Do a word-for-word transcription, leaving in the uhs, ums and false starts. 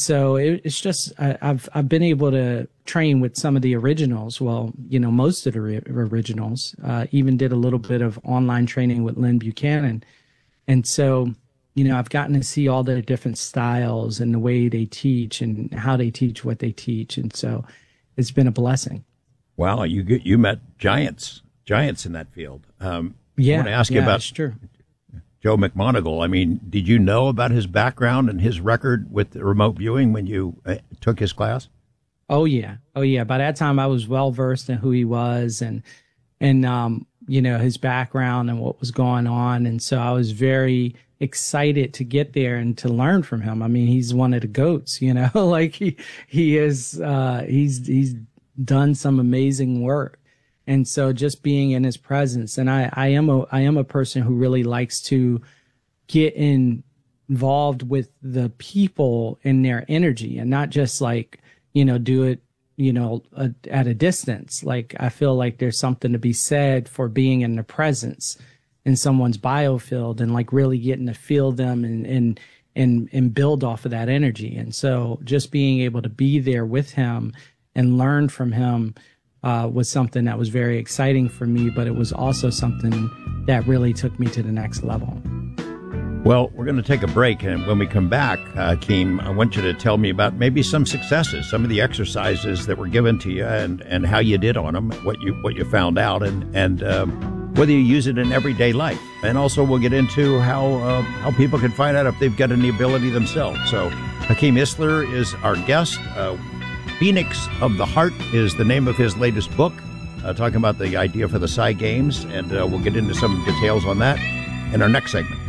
so it, it's just I, I've I've been able to train with some of the originals. Well, you know, most of the ri- originals. Uh, even did a little bit of online training with Lynn Buchanan, and so you know I've gotten to see all their different styles and the way they teach and how they teach what they teach, and so it's been a blessing. Wow, you get, you met giants, giants in that field. Um, yeah, I want to ask yeah, you about it's true. Joe McMoneagle. I mean, did you know about his background and his record with remote viewing when you uh, took his class? Oh yeah, oh yeah. By that time, I was well versed in who he was and and um, you know his background and what was going on, and so I was very excited to get there and to learn from him. I mean, he's one of the goats, you know, like he he is uh, he's he's done some amazing work. And so just being in his presence, and I, I am a I am a person who really likes to get in, involved with the people and their energy, and not just like, you know, do it, you know, a, at a distance. Like I feel like there's something to be said for being in the presence in someone's biofield and like really getting to feel them and and and and build off of that energy. And so just being able to be there with him and learn from him Uh, was something that was very exciting for me, but it was also something that really took me to the next level. Well, we're going to take a break, and when we come back, uh, Keem, I want you to tell me about maybe some successes, some of the exercises that were given to you, and, and how you did on them, what you what you found out, and and um, whether you use it in everyday life. And also, we'll get into how uh, how people can find out if they've got any ability themselves. So, Hakeem Isler is our guest. Uh, Phoenix of the Heart is the name of his latest book, uh, talking about the idea for the Psy Games, and uh, we'll get into some details on that in our next segment.